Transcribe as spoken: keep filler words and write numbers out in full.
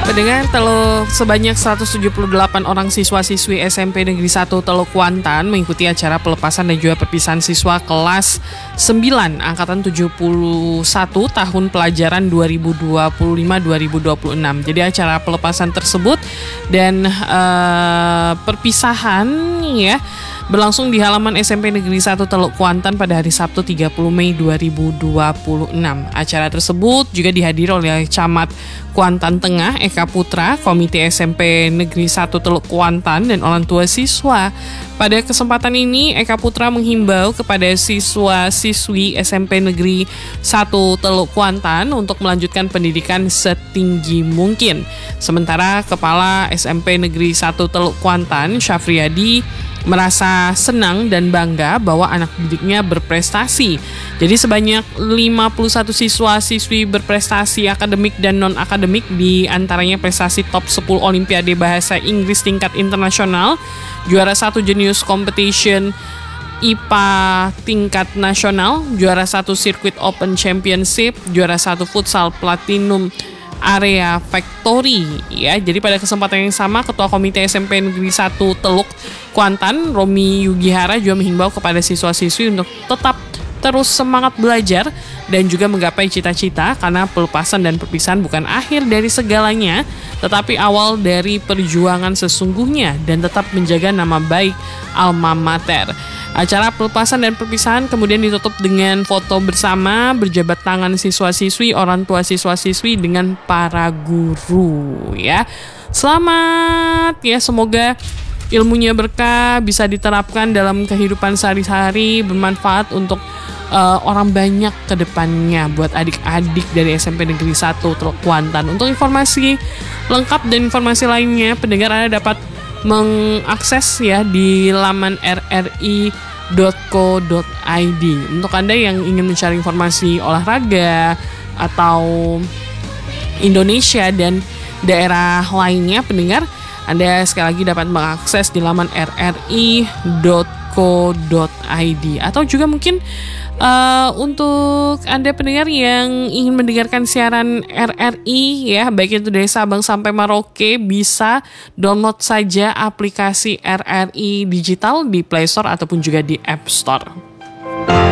Pendengar, Teluk sebanyak seratus tujuh puluh delapan orang siswa-siswi S M P Negeri satu Teluk Kuantan mengikuti acara pelepasan dan juga perpisahan siswa kelas sembilan Angkatan tujuh puluh satu tahun pelajaran dua ribu dua puluh lima dua ribu dua puluh enam. Jadi acara pelepasan tersebut dan uh, perpisahan ya berlangsung di halaman S M P Negeri satu Teluk Kuantan pada hari Sabtu tiga puluh Mei dua ribu dua puluh enam. Acara tersebut juga dihadiri oleh Camat Kuantan Tengah Eka Putra, Komite S M P Negeri satu Teluk Kuantan, dan orang tua siswa. Pada kesempatan ini, Eka Putra menghimbau kepada siswa-siswi S M P Negeri satu Teluk Kuantan untuk melanjutkan pendidikan setinggi mungkin. Sementara Kepala S M P Negeri satu Teluk Kuantan, Syafriyadi, merasa senang dan bangga bahwa anak didiknya berprestasi. Jadi sebanyak lima puluh satu siswa-siswi berprestasi akademik dan non-akademik, di antaranya prestasi top sepuluh Olimpiade Bahasa Inggris tingkat internasional, juara satu Jenius Competition I P A tingkat nasional, juara satu Sirkuit Open Championship, juara satu Futsal Platinum Area Factory ya. Jadi pada kesempatan yang sama, Ketua Komite S M P Negeri satu Teluk Kuantan, Romi Yugihara, juga menghimbau kepada siswa-siswi untuk tetap terus semangat belajar dan juga menggapai cita-cita, karena pelepasan dan perpisahan bukan akhir dari segalanya, tetapi awal dari perjuangan sesungguhnya, dan tetap menjaga nama baik alma mater. Acara pelepasan dan perpisahan kemudian ditutup dengan foto bersama berjabat tangan siswa-siswi, orang tua siswa-siswi dengan para guru ya. Selamat ya, semoga ilmunya berkah, bisa diterapkan dalam kehidupan sehari-hari, bermanfaat untuk uh, orang banyak ke depannya buat adik-adik dari S M P Negeri satu Teluk Kuantan. Untuk informasi lengkap dan informasi lainnya, pendengar Anda dapat mengakses ya di laman r r i dot co dot i d. Untuk Anda yang ingin mencari informasi olahraga atau Indonesia dan daerah lainnya, pendengar, Anda sekali lagi dapat mengakses di laman r r i dot co dot i d. Atau juga mungkin uh, untuk Anda pendengar yang ingin mendengarkan siaran R R I ya, baik itu dari Sabang sampai Merauke, bisa download saja aplikasi R R I Digital di Play Store ataupun juga di App Store.